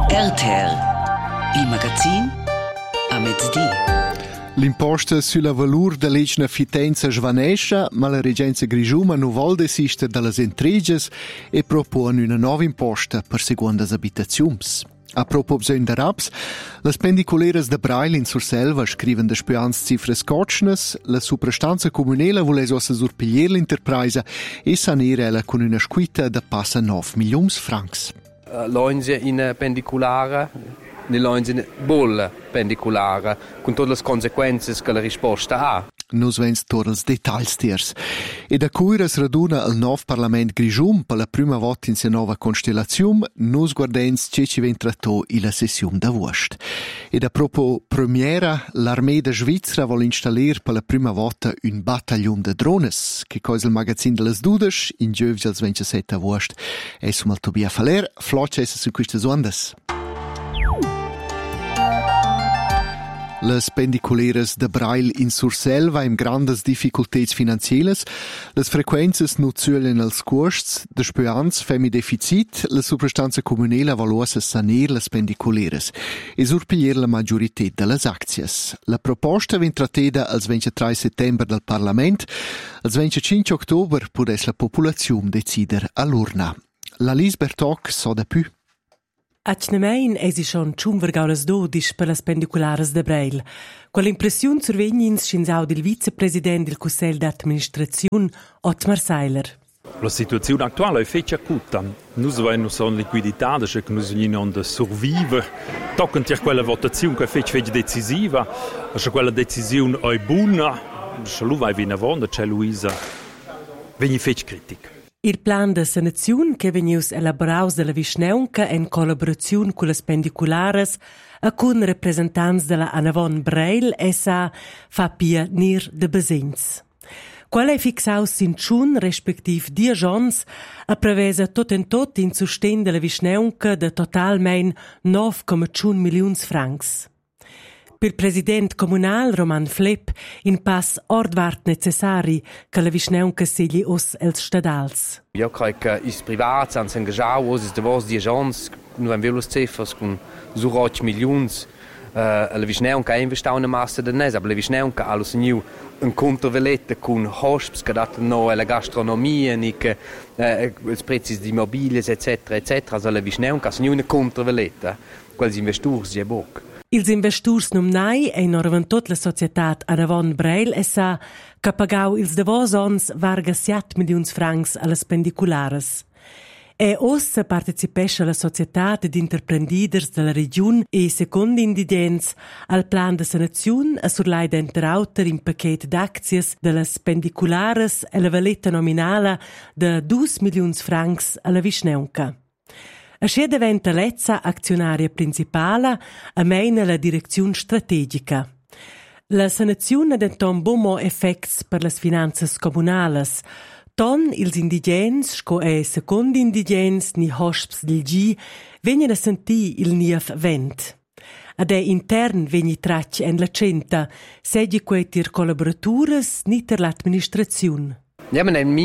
RTR, il magazin a mezzodì. L'imposta sulla valur da legna fitenza svanesce, ma la Regenza Grigiuma non vuole desistere dalle intriges e propone una nuova imposta per secondas abitazioni. A proposito de raps, le pendiculeras de Braille in Surselva scriven de spians cifres cotschnes, la suprastanza comunela vuole ossa surpiglier l'interpresa e sanere con una squita de passa 9 milioni francs. Loinze in pendiculare, loinze in bolla pendiculare, con tutte le conseguenze che la risposta ha. Nos vens torals detalls tiers. E da cui es raduna il nov Parlament Grigium per la prima volta in sia nova constellazione, nos guardens ce ci ventrato la sessione d'agosto. E da proprio premiera, l'armée de Svizzera vuole installer per la prima volta un battaglione de drones, che cosa il magazin de las Dudes, in giovgi al 27 agosto. E sum al Tobia Faler, floccia essa su queste ondas. Les pendiculeras de Braille in Surselva im grandes difficultats finanzielas, les frequenzas nu zuelen als costs, de speans femi deficit, la substanza comunela valosa saner les pendiculeras e surpiglier la maggiorità de les aczias. La proposta vien tratteda als 23 settembre del Parlament, als 25 october pudes la populazione decider all'urna. La Lise Bertoc so da più. Acnemein esi schon vergaulas 12 per las pendiculares de Breil. Quell'impressione survegnins scinzau del vicepresident del Consiglio d'Administrazione, Ottmar Seiler. La situazione attuale è fece acuta. Noi abbiamo una liquidità, che noi non da survivere. Toccant quella votazione che fece decisiva, se quella decisione è buona, se lui va in avanti, c'è Luisa, viene fece critica. Il plan de sanazione che venius elaboraus della Vischnaunca in collaborazione con le pendiculares e con rappresentanti della Anavon Breil essa fa pia nir de Besins. Qual è fixaus in Tschun, respektiv 10 ans, a prevesa tot en tot in sustain della Vischnaunca de totalmein 9,1 milions francs. Per president comunal Roman Flepp in pass ordvart necessari che la Vischnaunca segli os els stadals. Io credo che i privati hanno engagiato os de vos 10 ans, noi abbiamo le cifre con su 8 milioni. La Vischnaunca ha investito una massa di nes, ma la Vischnaunca ha segnato un controvelletto con hosps che danno la gastronomia, i prezzi di immobili, eccetera, eccetera. Also la Vischnaunca ha segnato una controvelletto, quels investitori si è bocca. Ils investors numnai e norventot la societat Anavon Breil essa che pagau ils davos ons varga 7 milions francs alles pendiculares. E ossa partecipesce la societat ed interprendiders della region e secondo indigents al plan de sanazione a surlai d'enter auter in paquet d'aczies delle pendiculares e la valetta nominala de 2 milions francs alla Vischnaunca. Asce diventa lezza azionaria principale a meina la direzione strategica. La sanazione denton bomo effects per las finanzas comunales. Ton ils indigens, sco e secondi indigens ni hosps del G, vengono a sentì il nief vent. Ad e intern vegni tracci en la centa, seggi quei tir collaboratures ni ter l'administrazione. Ja, ma nel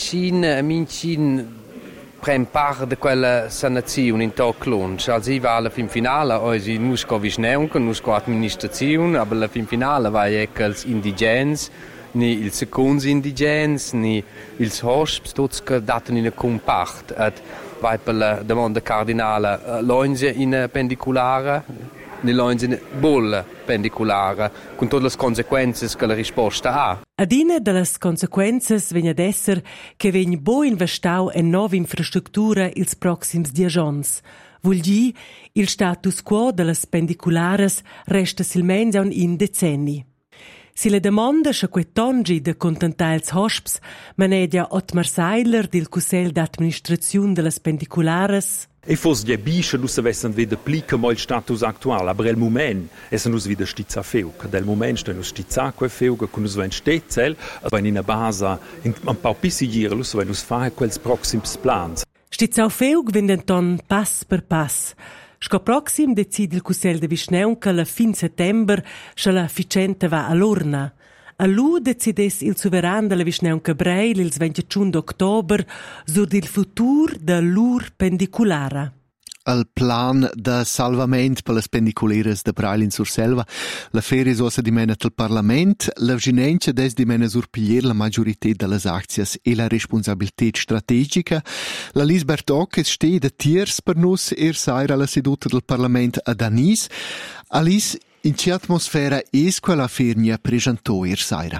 mincin prende parte di quella sanazione in Toclun. Also ich war alla fin finale, also non sco Vischnaunca, non sco amministrazione, aber alla fin finale war ecco els indigens, ni il seconds indigens, ni ils hosps, tutti che datano in compact. Et vai per la domanda cardinale, loinze in pendiculare, ni loinze in bolla pendiculare, con tutte le conseguenze che la risposta ha. Adina delle conseguenze viene ad essere che viene bo investau in nuove infrastrutture ils proxims 10 ans. Vuol dire, il status quo delle pendiculares resta silmens in decenni. Si le domanda se quei tongi de contentare ils hosps manegia Ottmar Seiler del Consiglio d'Administrazione delle pendiculares. E fosse gli bisce, non avessero wieder plica mal il status attuale, aber il moment è nus wieder stizza feuca. Del moment sta nus stizza quel feuca, con nus ven stetzel, aber in una base, un po' pisigire, nus ven nus fare quels proxims plans. Stizza feug vendenton pass per pass. Sco proxim decide il Consiglio de Vischnaunca la fin settembre, se la ficenta va all'urna. A lui decides il sovrano della Vischnaunca Breil il 21 ottobre sur il futuro dell'ur pendiculara. al plan de salvament per las pendiculeras de Brail in Surselva. La feria è ossa di mena del Parlament, la vginenza des di mena surpiglier la maggiorità delle azioni e la responsabilità strategica. La Lisbeth Ock steht de tiers per nus saira alla seduta del Parlament a Danis. Alice, in che atmosfera es quella feria presentò saira?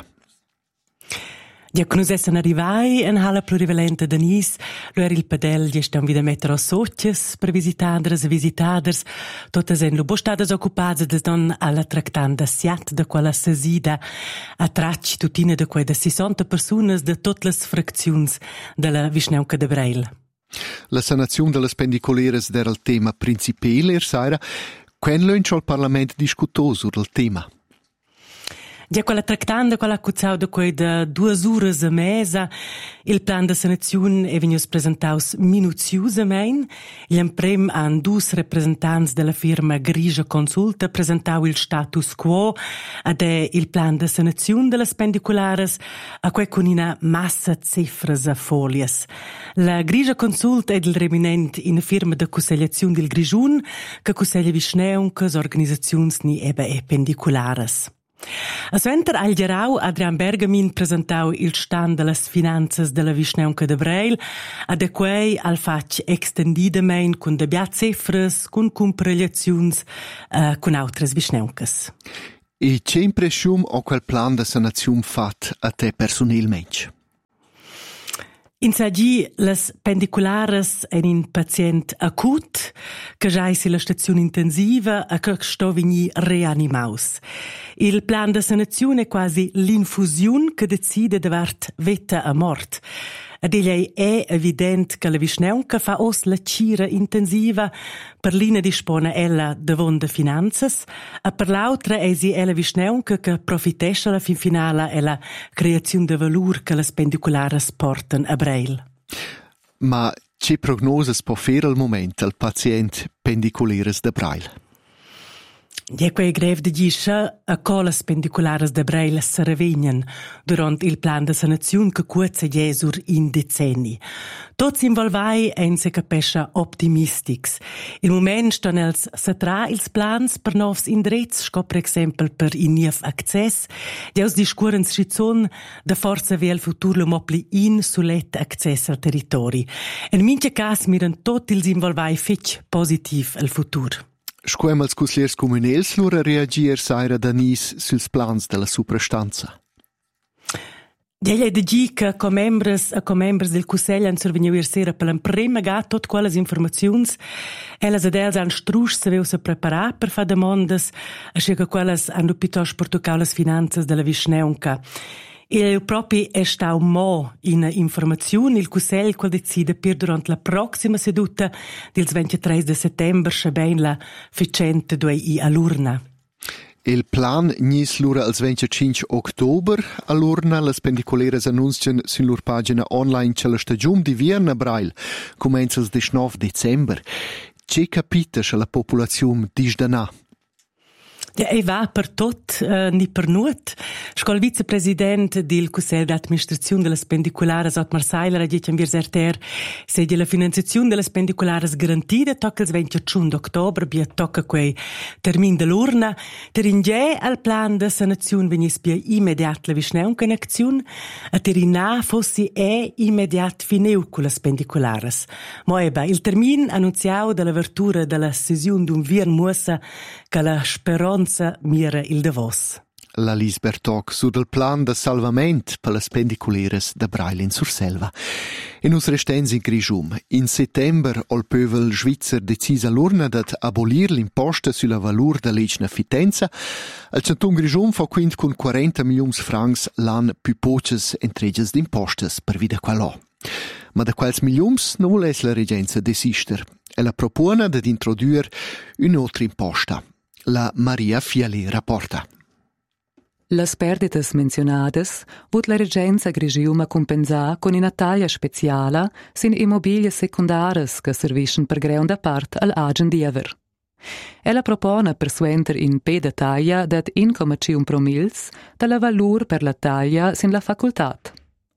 Ja, conoscessen arrivai en hala plurivalente de Nis, lo era il padel di stam vida mettere a socias per visitaders e visitaders, totes en lo bostadas occupadas des don alla tractanda siat de quella sesida a tracci tutine de quei de 60 personas de tot les fracziuns de la Vischnaunca de Breil. La sanazione delle pendiculeras era il tema principale saira. Quando il Parlamento discutò sul tema? Ja, quella tractanda, quella accuzzau da quei da 2 ore a mesa, il plan de sanazione è venuto presentaus minuziosamente. Gli imprem han 2 rappresentanti della firma Grigia Consulta presentau il status quo ed è il plan de sanazione delle pendiculares a quei con una massa cifras a folias. La Grigia Consulta è il reminent in firma de consigliazione del Grigiun che consiglia Vischnauncas organizzazioni ni e pendiculares. A suenter al Gerau, Adrian Bergamin presentau il stand delle finanze della Vischnaunca de Breil, ad a quei al fac extendidamein con de biat cifras, con compregliaziuns, con autres Vischnauncas. E che impressione o quel plan de sanazione fat a te personalmente? In Sagi, les pendiculares en in pacient acut, che già è la stazione intensiva e che sto vigni reanimaus. Il plan de sanazione è quasi l'infusione che decide de vart vita a mort. Ed egli è evident che la Vischnaunca fa os la cira intensiva per l'ina dispone ella davon de finanzas e per l'altra è si ella Vischnaunca che profitesce alla fin finale e la creazione de valur che le pendiculares porten a Breil. Ma che prognoses può fare al momento al pacient pendiculeres de Breil? Ja, quei grev de giscia a colas pendiculares de Breil se revegnan durant il plan de sanazione che cuozza jesur in decenni. Tots involvai en se capescha optimistics. Il moment ston els satra ils plans per novs indrets, sco per exempel per in niev access, deus discurrens schizon de forza vel futur lo mopli in sulet access al territori. En minche cas miran tot ils involvai fetch positiv al futur. Scuem als consigliers comunels lura reagir saira Danis suls plans della suprastanza? Degli de gi che comembres del Consiglio han survegniu sera per l'emprema gat tot quelles informaziuns. Ellas ed els han strusch se veu se preparar per fa demandas, asce che quelles han piuttosto portocau les finanzas della Vischnaunca. E proprio è stato mo in informazione il Consiglio qual decide per durante la prossima seduta del 23 di settembre se ben la fecente due all'urna. Il plan nis lura al 25 ottober all'urna las pendiculeras annuncian sin lur pagina online che la stagione di Vierna Breil comenza il 19 dicembre. Che capita che la popolazione disdana? Ja, va per tot, ni per nuot. Scol vicepresident del Consiglio d'Administrazione delle Pendiculares, Otmar Seiler, ha detto in Virserter, se la finanziazione delle Pendiculares garantita tocca il 21 ottobre, bia tocca quei termin dell'urna, teringe al plan de sanazione venis bia immediat la Vischnaunca in azione, a terina fossi immediat fineu con le Pendiculares. Ma il termin annunziau dell'apertura della sessione d'un vier muossa che la speranza mira il davos. La Lisbeth Ock su del plan de salvament per las pendiculeras de Breil in Surselva. E nus restens in Grigium. In settember ol pövel svizzer decisa l'urna dat abolir l'imposta sulla valur de legna fitenza. Al Canton Grigium fa quint con 40 milions francs l'an più poches entreges d'impostas per vida qualò. Ma da quals milions non es la regenza desister. E la propone ad introduir un'altra imposta. La Maria Fialé rapporta. Las perditas mencionadas vot la regenza Grigium compensar con una taglia speciala sin immobilie secundaras che serviscen per gronda part al agen diever. Ella propone persuenter in peda taglia dat 1,5 promils dalla valur per la taglia sin la facultat.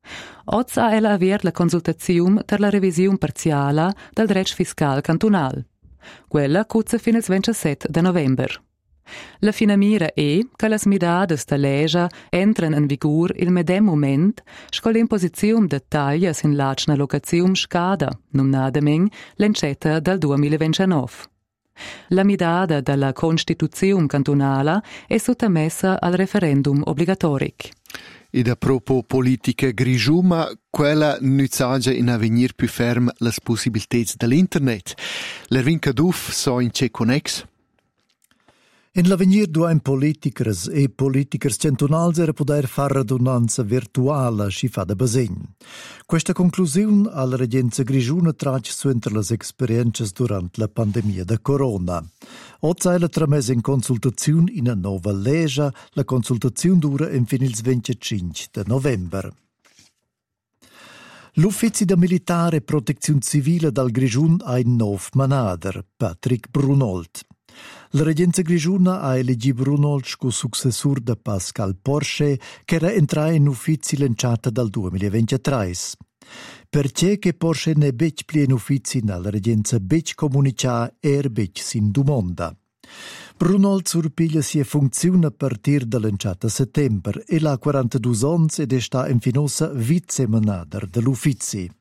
Oz ha ella aver la consultazione per la revisione parziala del dretg fiscal cantonal. Quella cuzza fino al 27 de november. La finamira è che le medades da legge entrano in vigore il medem moment sco l'imposizione de taglias in lacna locazione scada, numnadamen l'encetta del 2029. La midada della Costituzione cantonale è sottomessa al referendum obbligatoric. E da propos politica grigiuma, quella nuzzagia in avvenir più ferm las possibilitats dell'internet. L'Ervin Caduf so in ce connex. In l'avenir duem politikers e politikers centunals era poder far radunanza virtuale si fa da basegn. Questa conclusione alla regenza grigiuna trace su entre le esperienze durante la pandemia da corona. Oggi è la tramesa in consultazione in una nuova legge, la consultazione dura fino al 25 di novembre. L'Uffizio da Militare e Protezione Civile dal Grigiun ha un nuovo manager, Patrick Brunold. La regenza grigiuna ha elegito Brunold come successore di Pascal Porcher, che era entrato in ufficio lanciata dal 2023. Perché che Porcher ne bec pli in ufficio nella regenza bec comunicà bec sin domanda. Brunold surpiglia sia funzione a partire da lanciata a settembre e l'ha 42 anni ed sta in finosa vice-manager dell'ufficio.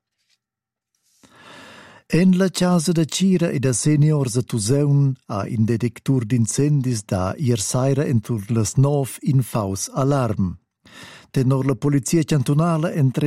En la casa da Cira e da seniors a Tuseun ha in detector d'incendis da iersaira entur las 9 in faus alarm. Tenor la polizia cantonala